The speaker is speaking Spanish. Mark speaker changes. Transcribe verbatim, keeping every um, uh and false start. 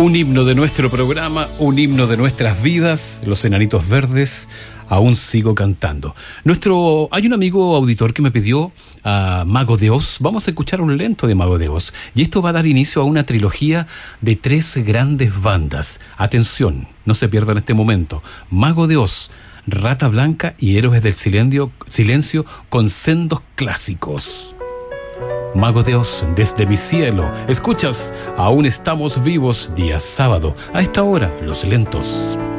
Speaker 1: Un himno de nuestro programa, un himno de nuestras vidas, Los Enanitos Verdes, aún sigo cantando. Nuestro, hay un amigo auditor que me pidió a Mago de Oz. Vamos a escuchar un lento de Mago de Oz. Y esto va a dar inicio a una trilogía de tres grandes bandas. Atención, no se pierdan este momento. Mago de Oz, Rata Blanca y Héroes del Silencio, silencio con sendos clásicos. Mago de Oz, desde mi cielo, escuchas, aún estamos vivos, día sábado, a esta hora, los lentos.